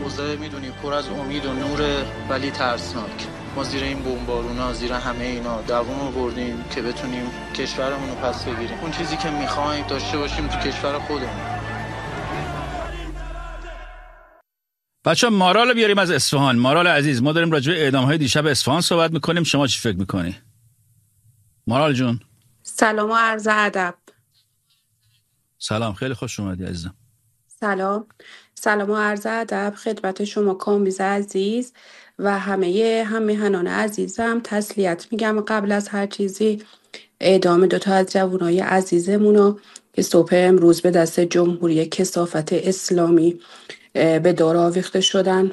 اوضاع میدونی پر از امید و نور ولی ترسناک. ما زیر این بمبارونا، زیر همه اینا دوومو بردیم که بتونیم کشورمون رو پس بگیریم. اون چیزی که میخوایم داشته باشیم تو کشور خودمون. بچه مارال بیاریم از اصفهان. مارال عزیز، ما داریم راجع به اعدام‌های دیشب اصفهان صحبت میکنیم، شما چی فکر میکنی؟ مارال جون سلام و عرض ادب. سلام، خیلی خوش اومدی عزیزم. سلام و عرض ادب خدمت شما کامبیز عزیز و همه هم میهنان عزیزم. تسلیت میگم قبل از هر چیزی اعدام 2 از جوانای عزیزمونو که صبح امروز به دست جمهوری کثافت اسلامی به دار آویخته شدن.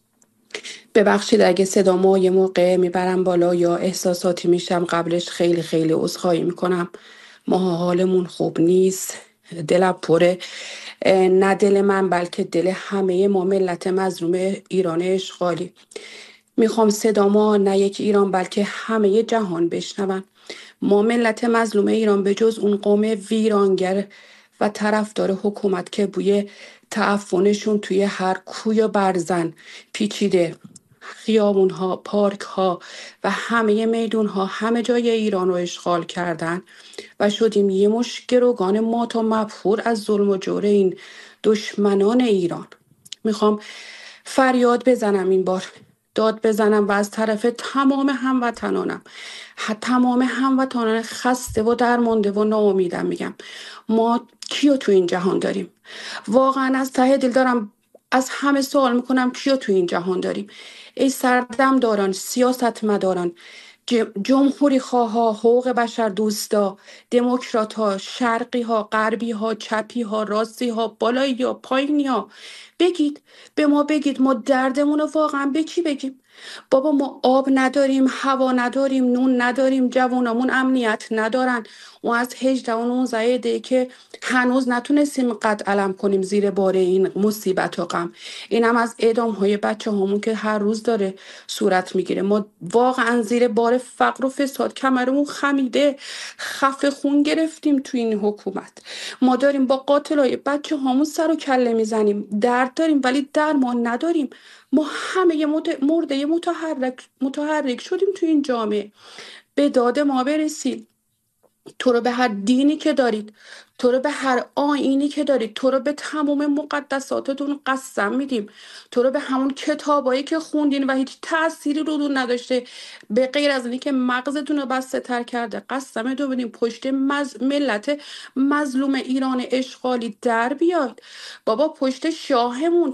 ببخشید اگه صدامو یه موقع میبرم بالا یا احساساتی میشم، قبلش خیلی خیلی عذرخواهی میکنم. ما حالمون خوب نیست، دلم پره، نه دل من بلکه دل همه ما ملت مظلوم ایران اشغالی. میخوام صدامو نه یک ایران بلکه همه جهان بشنون. ما ملت مظلوم ایران به جز اون قوم ویرانگر و طرفدار حکومت که بوی تعفنشون توی هر کوی و برزن پیچیده، خیابون ها، پارک ها و همه میدون ها، همه جای ایران رو اشغال کردن و شدیم یه مش گروگان مات و مبهور از ظلم و جور این دشمنان ایران. میخوام فریاد بزنم این بار، داد بزنم و از طرف تمام هموطنانم، تمام هموطنان خسته و درمانده و ناامیدم میگم ما کیو تو این جهان داریم؟ واقعا از ته دل دارم از همه سوال میکنم کیو تو این جهان داریم؟ ای سردم داران، سیاست مداران، جمهوری خواه، حقوق بشر دوستا، دموکرات ها، شرقی ها، غربی ها، چپی ها، راستی ها، بالایی ها، پایینی ها، بگید به ما، بگید ما دردمون رو واقعا به کی بگیم؟ بابا ما آب نداریم، هوا نداریم، نون نداریم، جوانامون امنیت ندارن. و از 18 و 19 دی که هنوز نتونستیم قد علم کنیم زیر بار این مصیبت و غم. اینم از اعدام های بچه همون که هر روز داره صورت میگیره. ما واقعا زیر بار فقر و فساد کمرمون خمیده، خفه خون گرفتیم تو این حکومت. ما داریم با قاتلای بچه همون سر و کله میزنیم، درد داریم ولی درمان نداریم. ما همه مرده متحرک شدیم تو این جامعه. به داد ما برسید. تو رو به هر دینی که دارید، تو رو به هر آیینی که دارید، تو رو به تمام مقدساتتون قسم میدیم، تو رو به همون کتابایی که خوندین و هیچ تأثیری رو دون نداشته به غیر از اینی که مغزتون رو بسته تر کرده، قسم دو بدیم پشت ملت مظلوم ایران اشغالی در بیاد. بابا پشت شاهمون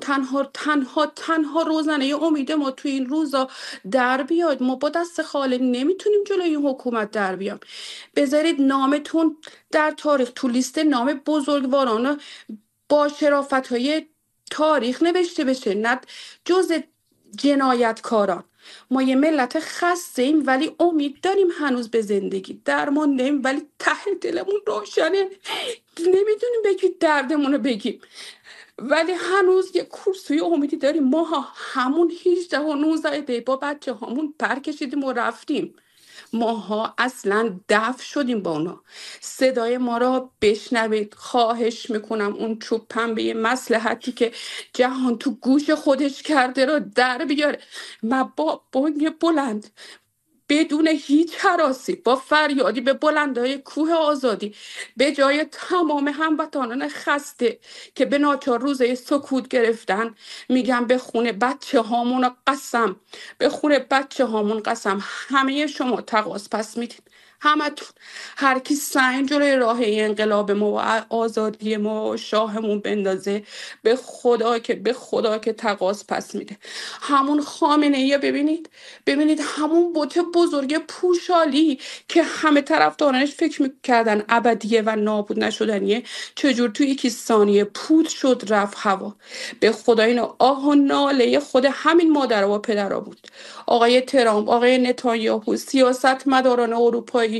تنها روزنه امید ما تو این روزا در بیاد. ما با دست خالی نمیتونیم جلوی این حکومت در بیام. بذارید نامتون در تاریخ تو لیست نام بزرگواران با شرافت‌های تاریخ نوشته بشه، نه جز جنایتکاران. ما یه ملت خسته ایم ولی امید داریم هنوز به زندگی، درمان داریم ولی ته دلمون روشنه، نمیدونیم به کی دردمون رو بگیم، ولی هنوز یه کورسوی امیدی داریم. ما همون 18 و 19 دی با بچه همون پر کشیدیم و رفتیم. ماها اصلا دفع شدیم با اونا. صدای ما را بشنوید خواهش میکنم. اون چوب پنبه مصلحتی که جهان تو گوش خودش کرده را در بیاره. ما با بانگ بلند بدون هیچ هراسی با فریادی به بلندهای کوه آزادی به جای تمام هموطنان خسته که به ناچار روزه سکوت گرفتن میگم به خونه بچه هامون قسم، به خونه بچه هامون قسم، همه شما تقاص پس میدید، همتون، هر کی سعی جلوی راه انقلاب ما و آزادی ما و شاهمون بندازه به خدا که تقاص پس میده. همون خامنه ای ببینید همون بت بزرگ پوشالی که همه طرفدارانش فکر میکردن ابدیه و نابود نشدنیه، چجور توی 1 ثانیه پود شد رفت هوا. به خدا اینو آه و ناله خود همین مادر و پدرها بود. آقای ترامپ، آقای نتانیاهو، سیاست مداران اروپایی،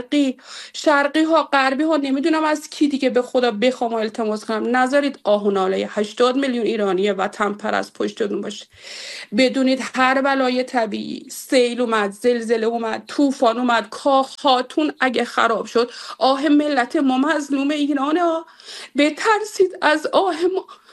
شرقی ها، غربی ها، نمیدونم از کی دیگه به خدا بخوام التماس کنم، نذارید آه و ناله 80 میلیون ایرانی وطن پرست پشتتون باشه. بدونید هر بلای طبیعی، سیل اومد، زلزله اومد، طوفان اومد، کاخ هاتون اگه خراب شد، آه ملت ما مظلوم ایرانه ها. بترسید از آه ما،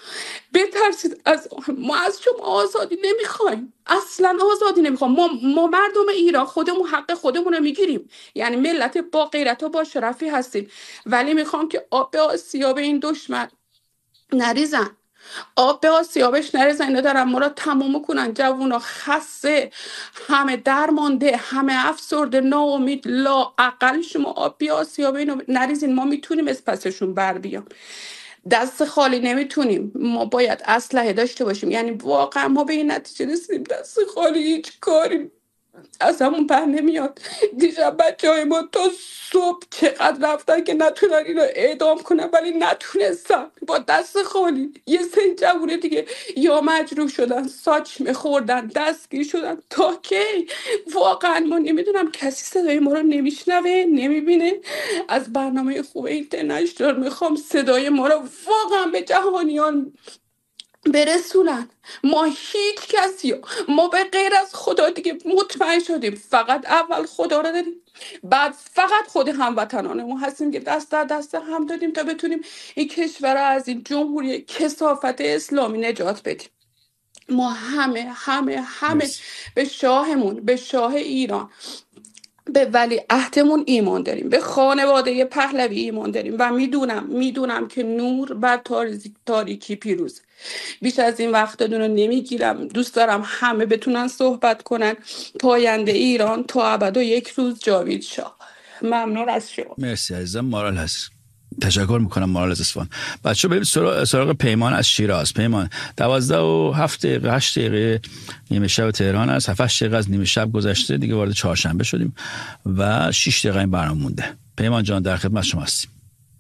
بترسید از ما. از شما آزادی نمیخوایم، اصلا آزادی نمیخوایم. ما مردم ایران خودمون حق خودمون رو میگیریم، یعنی ملت با غیرت و با شرفی هستیم، ولی میخوام که آب به آسیاب این دشمن نریزن، آب به آسیابش نریزن. اینا دارن ما رو تمام کنن، جوونا خسته، همه درمانده، همه افسرده، ناامید، لا اقل. شما آب به آسیاب اینو نریزین. ما میتونیم از پسشون بر بیام، دست خالی نمیتونیم. ما باید اسلحه داشته باشیم. یعنی واقعا ما به این نتیجه رسیدیم دست خالی هیچ کاری از همون پر نمیاد. دیشب بچه ما تا صبح چقدر رفتن که نتونن اینو اعدام کنن، ولی نتونستن. با دست خالی یه سری جوونه دیگه یا مجروح شدن، ساچمه خوردن، دستگیر شدن. تا کی؟ واقعا ما نمیدونم، کسی صدای ما رو نمیشنوه، نمیبینه. از برنامه خوب اینترنشنال میخوام صدای ما رو واقعا به جهانیان برسونن. ما هیچ کسی ما به غیر از خدا دیگه مطمئن شدیم فقط اول خدا رو داریم، بعد فقط خود هموطنانمون هستیم که دست در دست هم دادیم تا بتونیم این کشور رو از این جمهوری کثافت اسلامی نجات بدیم. ما همه مرسی. به شاهمون، به شاه ایران، به ولی عهدمون ایمان داریم، به خانواده پهلوی ایمان داریم و میدونم که نور بر تاریکی پیروز. بیش از این وقتتون رو نمیگیرم. دوست دارم همه بتونن صحبت کنن. پاینده ایران تا ابد و یک روز جاوید شاه. ممنون از شما. مرسی عزیزم. مارال هست. تشکر میکنم مارال از اصفهان. بچه بریم سراغ پیمان از شیراز. پیمان 12:07 8 دقیقه نیمه شب تهران است. 7 دقیقه از نیمه شب گذشته، دیگه وارد چهارشنبه شدیم و 6 دقیقه این برنامه مونده. پیمان جان در خدمت شما هستیم.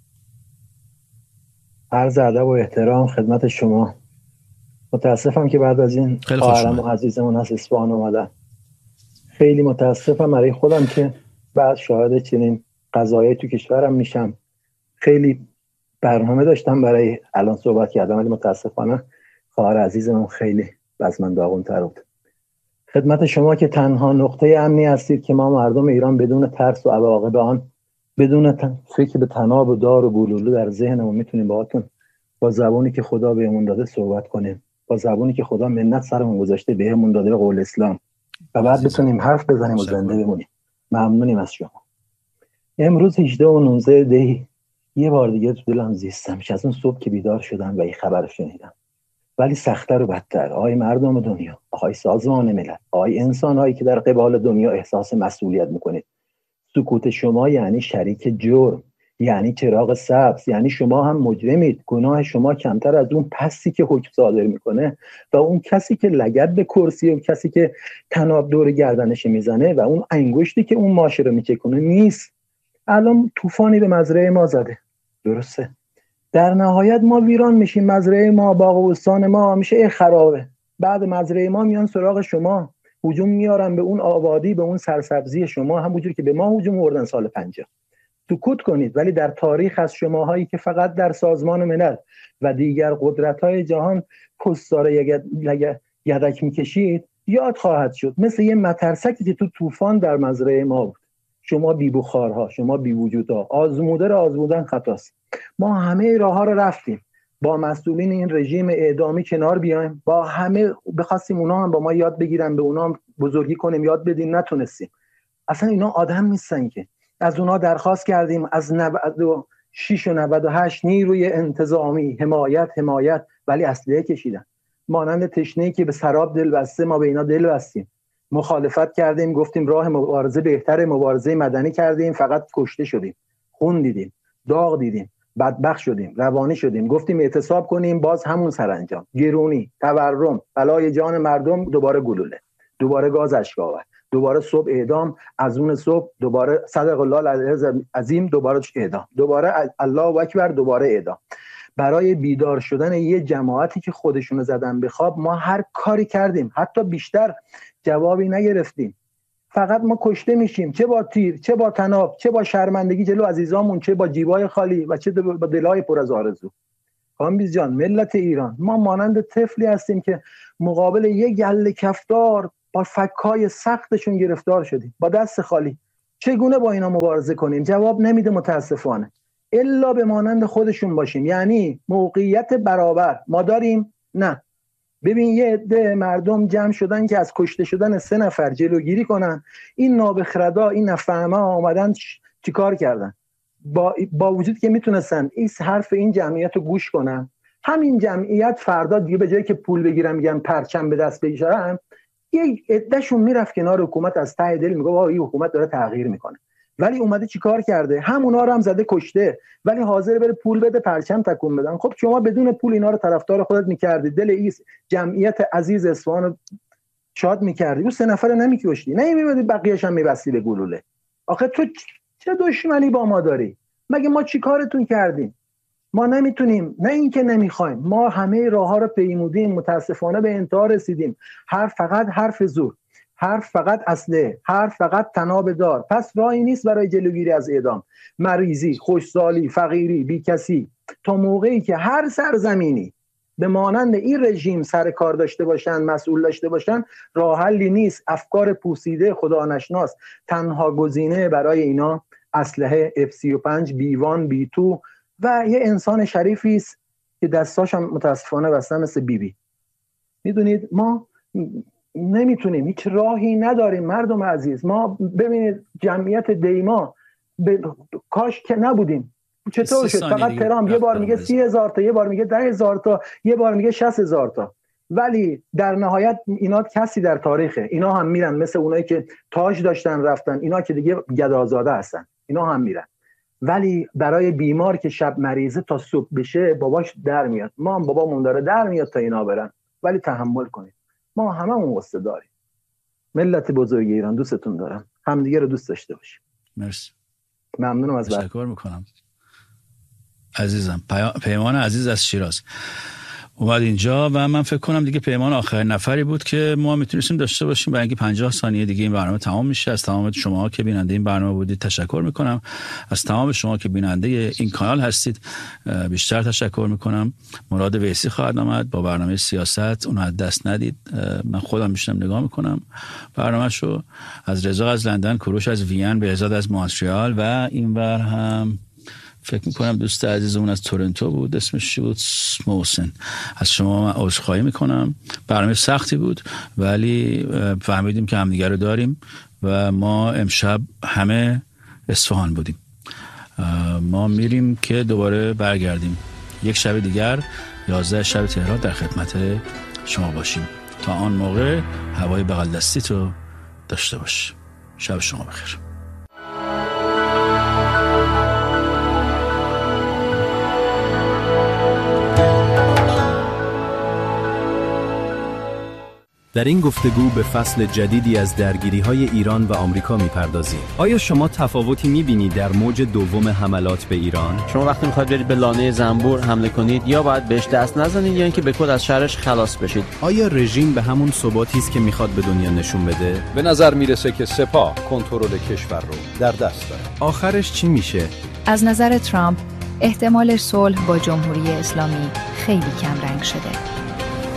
عرض ادب و احترام خدمت شما. متاسفم که بعد از این خواهرم و عزیزمون از اصفهان اومدن. خیلی متاسفم برای خودم که بعد شاهد چنین قضایایی تو کشورم میشم. خیلی برنامه داشتم برای الان صحبت کردم، ولی متاسفانه خواهر عزیزمون خیلی از من داغون‌تر بود. خدمت شما که تنها نقطه امنی هستید که ما مردم ایران بدون ترس و عواقب آن، بدون فکر به طناب و دار و گلوله در ذهنمون میتونیم باهاتون با زبانی که خدا بهمون داده صحبت کنیم، با زبانی که خدا منت سرمون گذاشته بهمون داده به قول اسلام، و بعد بتونیم حرف بزنیم و زنده بمونیم. ممنونیم از شما. امروز 18 و 19 دی یه بار دیگه تو دلم زیستم از اون صبح که بیدار شدم و این خبر شنیدم. ولی سخت‌تر و بدتر، آقای مردم دنیا، آقای سازمان ملل، آقای انسان‌هایی که در قبال دنیا احساس مسئولیت میکنید، سکوت شما یعنی شریک جرم، یعنی چراغ سبز، یعنی شما هم مجرمید. گناه شما کمتر از اون پسی که حکم صادر میکنه و اون کسی که لگد به کرسی و کسی که طناب دور گردنش میزنه و اون انگشتی که اون ماشه رو میچکونه نیست. الان طوفانی به مزرعه ما زده، درسته؟ در نهایت ما ویران میشیم، مزرعه ما، باغ و بستان ما میشه خرابه. بعد مزرعه ما میان سراغ شما، هجوم میارن به اون آبادی، به اون سرسبزی شما، همونجوری که به ما هجوم آوردن سال 50. سکوت کنید، ولی در تاریخ از شماهایی که فقط در سازمان ملل و دیگر قدرت‌های جهان پستار یدک میکشید یاد خواهد شد، مثل یه مترسکی که تو طوفان در مزرعه ما بود. شما بی بخارها، شما بی وجودها، آزموده را آزمودن خطاست. ما همه راه ها رو رفتیم، با مسئولین این رژیم اعدامی کنار بیایم، با همه بخواستیم اونا هم با ما یاد بگیرن، به اونا هم بزرگی کنیم، یاد بدیم، نتونستیم. اصلا اینا آدم نیستن که. از اونا درخواست کردیم، از 96 و 98 نیروی انتظامی حمایت، ولی اسلحه کشیدن. مانند تشنه‌ای که به سراب دل بسته، ما به اینا دل بستیم، مخالفت کردیم، گفتیم راه مبارزه بهتره، مبارزه مدنی کردیم، فقط کشته شدیم، خون دیدیم، داغ دیدیم، بدبخت شدیم، روانی شدیم. گفتیم اعتصاب کنیم، باز همون سرانجام، گرونی، تورم، بلای جان مردم، دوباره گلوله، دوباره گاز اشک‌آور، دوباره صبح اعدام، از اون صبح دوباره صدق الله العظیم، دوباره اعدام، دوباره الله اکبر، دوباره اعدام. برای بیدار شدن یه جماعتی که خودشونو زدن به خواب ما هر کاری کردیم، حتی بیشتر جوابی نگرفتیم. فقط ما کشته میشیم، چه با تیر، چه با طناب، چه با شرمندگی جلو عزیزامون، چه با جیبای خالی و چه با دلای پر از آرزو. کامبیز جان، ملت ایران، ما مانند طفلی هستیم که مقابل یک گله کفتار با فکای سختشون گرفتار شدیم، با دست خالی. چگونه با اینا مبارزه کنیم؟ جواب نمیده متاسفانه. الا به مانند خودشون باشیم. یعنی موقعیت برابر ما داریم؟ نه. ببین یه عده مردم جمع شدن که از کشته شدن 3 نفر جلوگیری کنن. این نابخردا، این نفهمه آمدن چیکار کردن؟ با وجود که میتونستن این حرف این جمعیت رو گوش کنن، همین جمعیت فردا دیگه به جایی که پول بگیرن میگن پرچم به دست بگیرن، یه عدهشون میرفت کنار حکومت از ته دل میگه آقا این حکومت داره تغییر میکنه. ولی اومده چیکار کرده؟ همونا رو هم زده کشته، ولی حاضر بره پول بده پرچم تکون بدن. خب شما بدون پول اینا رو طرفدار خودت میکردی، دل این جمعیت عزیز اصفهان رو شاد میکردی، اون 3 نفر نمیکشتی، نه میمدی بقیه‌اش هم میبستی به گلوله. آخه تو چه دشمنی با ما داری؟ مگه ما چیکارتون کردیم؟ ما نمیتونیم، نه اینکه نمیخوایم، ما همه راهها رو پیمودیم، متاسفانه به انتها رسیدیم. فقط حرف زور، حرف فقط اسلحه، حرف فقط طناب دار. پس راهی نیست برای جلوگیری از اعدام. مریضی، خوشسالی، فقیری، بیکسی، تا موقعی که هر سرزمینی به مانند این رژیم سر کار داشته باشن، مسئول داشته باشن، راه حلی نیست. افکار پوسیده خدا نشناس. تنها گزینه برای اینا اسلحه F35 B1 B2 و یه انسان شریفی است که دستاش هم متاسفانه بستن مثل بیبی. میدونید ما نمیتونیم، هیچ راهی نداریم مردم عزیز. ما ببینید جمعیت دیما کاش که نبودیم. چطور شد؟ فقط ترامپ یه بار میگه 30,000 تا، یه بار میگه 10,000 تا، یه بار میگه 60,000 تا، ولی در نهایت اینا کسی در تاریخه. اینا هم میرن مثل اونایی که تاج داشتن رفتن، اینا که دیگه گدازاده هستن، اینا هم میرن. ولی برای بیمار که شب مریضه تا صبح بشه باباش در میاد. ما هم بابامون داره در میاد تا اینا برن، ولی تحمل کنید. ما هممون قصه داریم. ملت بزرگ ایران، دوستتون دارم. همدیگه رو دوست داشته باشیم. مرسی. ممنونم از تشکر میکنم. عزیزم پیمان عزیز از شیراز اومد اینجا و من فکر کنم دیگه پیمان آخرین نفری بود که ما میتونستیم داشته باشیم، برای اینکه 50 ثانیه دیگه این برنامه تمام میشه. از تمام شما که بیننده این برنامه بودید تشکر میکنم. از تمام شما که بیننده این کانال هستید بیشتر تشکر میکنم. مراد ویسی خواهد آمد با برنامه سیاست، اون از دست ندید. من خودم میشنم نگاه میکنم برنامه‌شو. از رضا از لندن، کوروش از وین، بهزاد از مونترال و اینور هم فکر میکنم دوست عزیزمون از تورنتو بود، اسمش چی بود؟ محسن. از شما من عذرخواهی میکنم. برنامه سختی بود ولی فهمیدیم که همدیگه رو داریم و ما امشب همه اصفهان بودیم. ما میریم که دوباره برگردیم یک شب دیگر 11 شب تهران در خدمت شما باشیم. تا آن موقع هوای بغل دستی تو داشته باش. شب شما بخیر. در این گفتگو به فصل جدیدی از درگیری‌های ایران و آمریکا می‌پردازیم. آیا شما تفاوتی می‌بینید در موج دوم حملات به ایران؟ شما وقتی می‌خواید برید به لانه زنبور حمله کنید یا باید بهش دست نزنید یا اینکه به کد از شرش خلاص بشید؟ آیا رژیم به همون ثباتی است که می‌خواد به دنیا نشون بده؟ به نظر میرسه که سپاه کنترل کشور رو در دست داره. آخرش چی میشه؟ از نظر ترامپ احتمال صلح با جمهوری اسلامی خیلی کم رنگ شده.